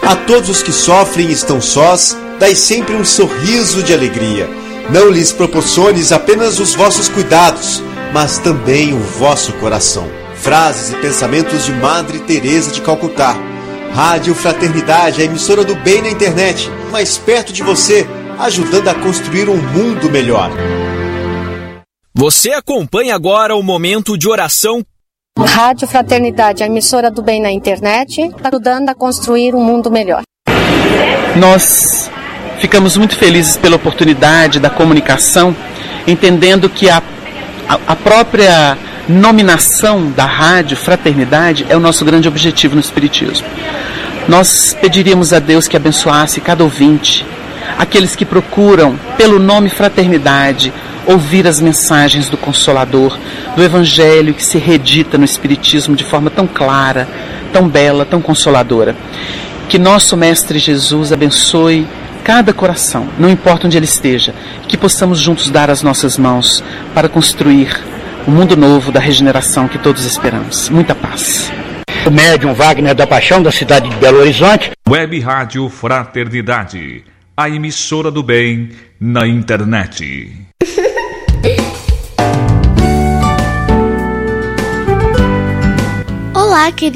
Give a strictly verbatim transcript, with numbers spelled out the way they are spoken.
A todos os que sofrem e estão sós, dai sempre um sorriso de alegria. Não lhes proporciones apenas os vossos cuidados, mas também o vosso coração. Frases e pensamentos de Madre Teresa de Calcutá. Rádio Fraternidade, a emissora do bem na internet, mais perto de você, ajudando a construir um mundo melhor. Você acompanha agora o momento de oração. Rádio Fraternidade, a emissora do bem na internet, ajudando a construir um mundo melhor. Nós ficamos muito felizes pela oportunidade da comunicação, entendendo que a, a, a própria nominação da Rádio Fraternidade é o nosso grande objetivo no Espiritismo. Nós pediríamos a Deus que abençoasse cada ouvinte, aqueles que procuram, pelo nome Fraternidade, ouvir as mensagens do Consolador, do Evangelho que se redita no Espiritismo de forma tão clara, tão bela, tão consoladora. Que nosso Mestre Jesus abençoe cada coração, não importa onde ele esteja, que possamos juntos dar as nossas mãos para construir o mundo novo da regeneração que todos esperamos. Muita paz. O médium Wagner da Paixão, da cidade de Belo Horizonte. Web Rádio Fraternidade, a emissora do bem na internet. Olá, querido.